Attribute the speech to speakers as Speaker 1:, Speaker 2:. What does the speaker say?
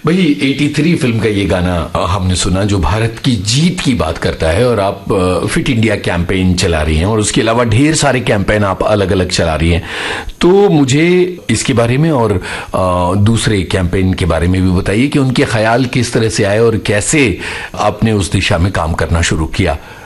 Speaker 1: भाई 83 फिल्म का ये गाना हमने सुना जो भारत की जीत की बात करता है, और आप फिट इंडिया कैंपेन चला रही हैं और उसके अलावा ढेर सारे कैंपेन आप अलग अलग चला रही हैं। तो मुझे इसके बारे में और दूसरे कैंपेन के बारे में भी बताइए कि उनके ख्याल किस तरह से आए और कैसे आपने उस दिशा में काम करना शुरू किया।